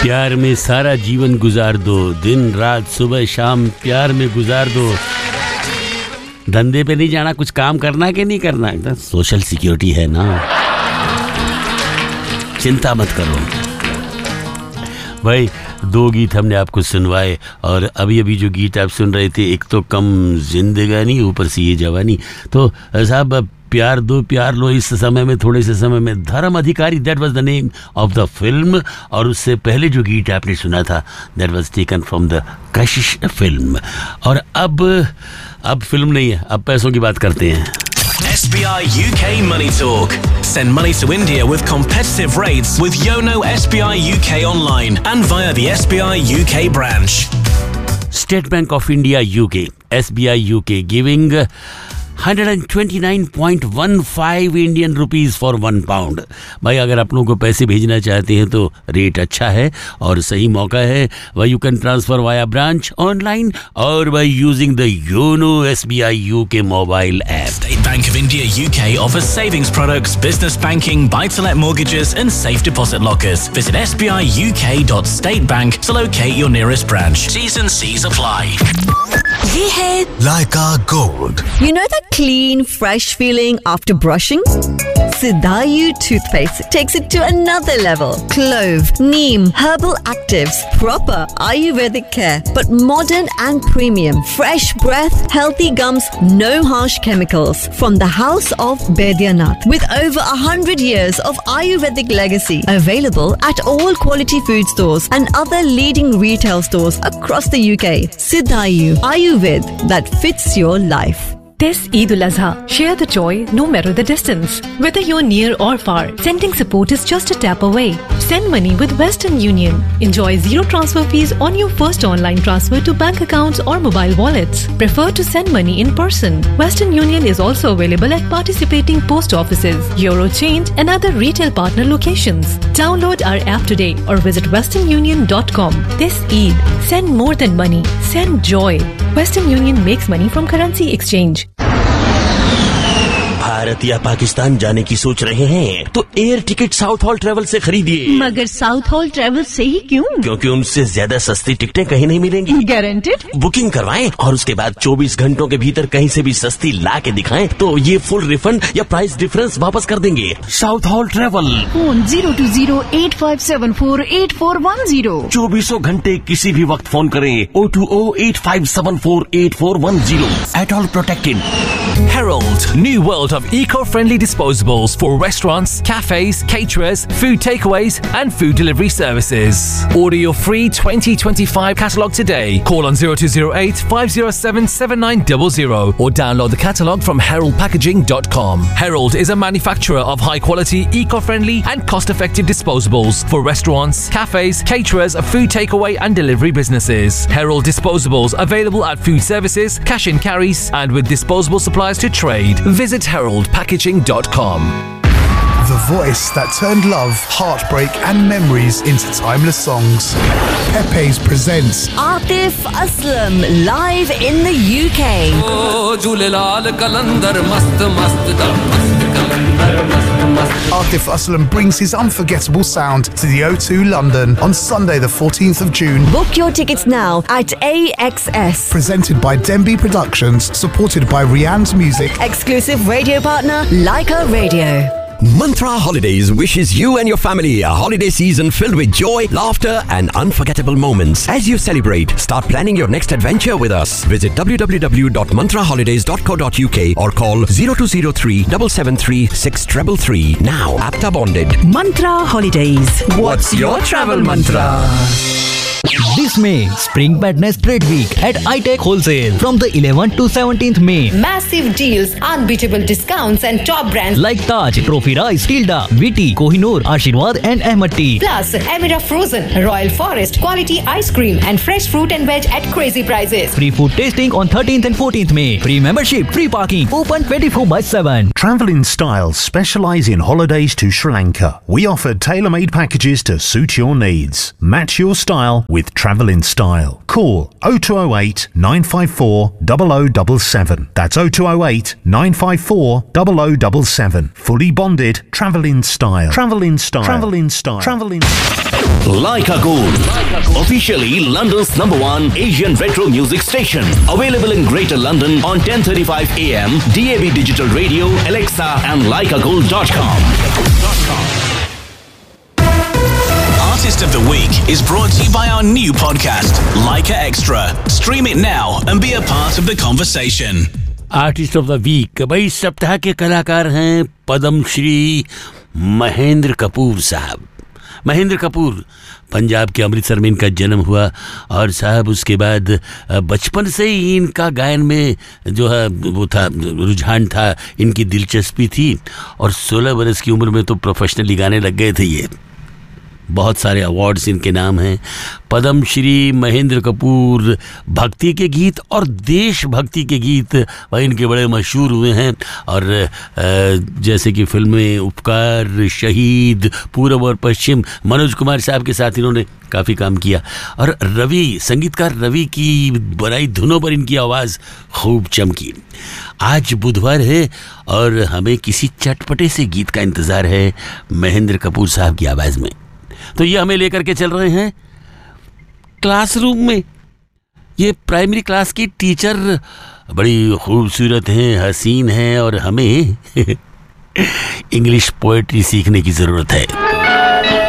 प्यार में सारा जीवन गुजार दो, दिन रात सुबह शाम प्यार में गुजार दो। धंधे पे नहीं जाना, कुछ काम करना कि नहीं करना, सोशल सिक्योरिटी है ना, चिंता मत करो भाई। 2 गीत हमने आपको सुनवाए और अभी अभी जो गीत आप सुन रहे थे, एक तो कम जिंदगानी, ऊपर से ये जवानी। तो साहब प्यार दो प्यार लो इस समय में, थोड़े से समय में। धर्म अधिकारी, that was the name of the film. और उससे पहले जो गीत आपने सुना था, that was taken from the Kashish film. और अब फिल्म नहीं है, अब पैसों की बात करते हैं। SBI UK Money Talk. Send money to India with competitive rates with Yono SBI UK online and via the SBI UK branch. State Bank of India UK, SBI UK giving 129.15 Indian rupees for 1 pound. भाई अगर आप लोगों को पैसे भेजना चाहते हैं तो रेट अच्छा है और सही मौका है। भाई you can transfer via branch, online और by using the YONO SBI UK mobile app. State Bank of India UK offers savings products, business banking, buy-to-let mortgages and safe deposit lockers. Visit sbiuk.statebank to locate your nearest branch. T's and C's apply. ये है Leica Gold. You know that clean, fresh feeling after brushing? Sidayu toothpaste takes it to another level. Clove, neem, herbal actives, proper Ayurvedic care, but modern and premium. Fresh breath, healthy gums, no harsh chemicals. From the house of Baidyanath, with over 100 years of Ayurvedic legacy, available at all quality food stores and other leading retail stores across the UK. Sidayu Ayurved that fits your life. This Eid al-Azha, share the joy no matter the distance. Whether you're near or far, sending support is just a tap away. Send money with Western Union. Enjoy zero transfer fees on your first online transfer to bank accounts or mobile wallets. Prefer to send money in person? Western Union is also available at participating post offices, Eurochange and other retail partner locations. Download our app today or visit westernunion.com. This Eid, send more than money. Send joy. Western Union makes money from currency exchange. Bharat या पाकिस्तान जाने की सोच रहे हैं तो air ticket south hall travel से खरीदिए। मगर साउथ हॉल ट्रेवल से ही क्यों? क्योंकि उनसे ज्यादा सस्ती टिकटें कहीं नहीं मिलेंगी। गारंटेड? बुकिंग करवाएं और उसके बाद 24 घंटों के भीतर कहीं से भी सस्ती ला के दिखाएं तो ये फुल रिफंड या प्राइस डिफरेंस वापस कर देंगे। South hall travel, phone 020-8574-8410। 24 घंटे किसी भी वक्त फोन करें 020-8574-8410। At all protected. Herald, new world of eco-friendly disposables for restaurants, cafes, caterers, food takeaways and food delivery services. Order your free 2025 catalogue today. Call on 0208 507 7900 or download the catalogue from heraldpackaging.com. Herald is a manufacturer of high-quality, eco-friendly and cost-effective disposables for restaurants, cafes, caterers, food takeaway and delivery businesses. Herald disposables available at food services, cash and carries and with disposable supplies to trade. Visit heraldpackaging.com. The voice that turned love, heartbreak and memories into timeless songs. Pepe's presents Atif Aslam live in the UK. Atif Aslam brings his unforgettable sound to the O2 London on Sunday the 14th of June. Book your tickets now at AXS. Presented by Denby Productions, supported by Rianne's Music. Exclusive radio partner Leica Radio. Mantra Holidays wishes you and your family a holiday season filled with joy, laughter and unforgettable moments. As you celebrate, start planning your next adventure with us. Visit www.mantraholidays.co.uk or call 0203 773 6333. Now, APTA bonded. Mantra Holidays. What's your travel mantra? This May, Spring Madness Trade Week at iTech Wholesale from the 11th to 17th May. Massive deals, unbeatable discounts and top brands like Taj, Trophy Rice, Tilda, VT, Kohinoor, Ashirwad and Ahmad Tea. Plus, Emira Frozen, Royal Forest, quality ice cream and fresh fruit and veg at crazy prices. Free food tasting on 13th and 14th May. Free membership, free parking, open 24/7. Travel in Style specialise in holidays to Sri Lanka. We offer tailor-made packages to suit your needs. Match your style with Travel in Style. Call 0208 954 0077. That's 0208 954 0077. Fully bonded. Travel in Style. Travel in Style. Travel in Style. Travel in Style. Leica Gold, officially London's #1 Asian retro music station. Available in Greater London on 10:35 AM, DAB Digital Radio, Alexa and leicagold.com. Artist of the Week is brought to you by our new podcast, Leica Extra. Stream it now and be a part of the conversation. Artist of the week भाई सप्ताह के कलाकार हैं पद्म श्री महेंद्र कपूर साहब। महेंद्र कपूर, पंजाब के अमृतसर में इनका जन्म हुआ और साहब उसके बाद बचपन से ही इनका गायन में जो है वो था, रुझान था, इनकी दिलचस्पी थी और 16 बरस की उम्र में तो प्रोफेशनली गाने लग गए थे। ये बहुत सारे अवार्ड्स इनके नाम हैं। पद्म श्री महेंद्र कपूर भक्ति के गीत और देशभक्ति के गीत वही इनके बड़े मशहूर हुए हैं और जैसे कि फिल्में उपकार, शहीद, पूरब और पश्चिम, मनोज कुमार साहब के साथ इन्होंने काफ़ी काम किया और रवि, संगीतकार रवि की बड़ाई धुनों पर इनकी आवाज़ खूब चमकी। आज बुधवार है और हमें किसी चटपटे से गीत का इंतज़ार है महेंद्र कपूर साहब की आवाज़ में। तो ये हमें लेकर के चल रहे हैं क्लासरूम में। ये प्राइमरी क्लास की टीचर बड़ी खूबसूरत हैं, हसीन हैं और हमें इंग्लिश पोएट्री सीखने की ज़रूरत है।